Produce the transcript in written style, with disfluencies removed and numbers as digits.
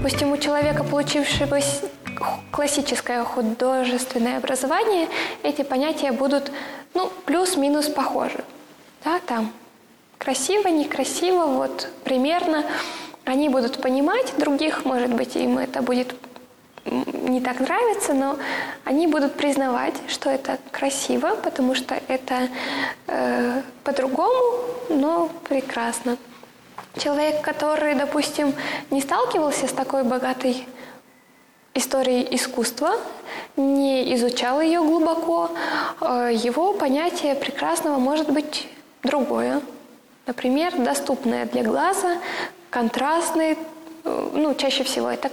Допустим, у человека, получившего классическое художественное образование, эти понятия будут, плюс-минус похожи. Да, там красиво, некрасиво, вот примерно. Они будут понимать других, может быть, им это будет не так нравится, но они будут признавать, что это красиво, потому что это по-другому, но прекрасно. Человек, который, допустим, не сталкивался с такой богатой историей искусства, не изучал ее глубоко, его понятие прекрасного может быть другое. Например, доступное для глаза, контрастный, чаще всего это